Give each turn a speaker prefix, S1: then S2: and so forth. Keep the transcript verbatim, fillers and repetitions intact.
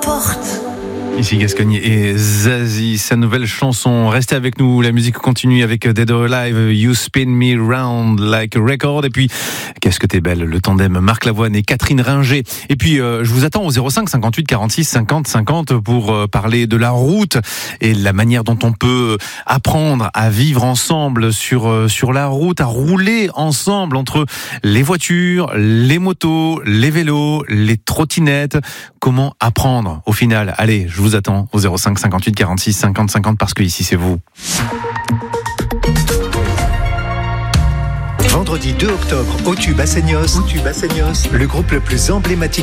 S1: porte.
S2: Ici Gascogne et Zazie, sa nouvelle chanson. Restez avec nous, la musique continue avec Dead or Alive, You Spin Me Round Like a Record. Et puis, qu'est-ce que t'es belle, le tandem Marc Lavoine et Catherine Ringer. Et puis, euh, je vous attends au zéro cinq cinquante-huit quarante-six cinquante cinquante pour euh, parler de la route et la manière dont on peut apprendre à vivre ensemble sur, euh, sur la route, à rouler ensemble entre les voitures, les motos, les vélos, les trottinettes. Comment apprendre au final? Allez, je vous attends au zéro cinq cinquante-huit quarante-six cinquante cinquante parce que ici c'est vous.
S3: Vendredi deux octobre, au Tube à Seignos, le groupe le plus emblématique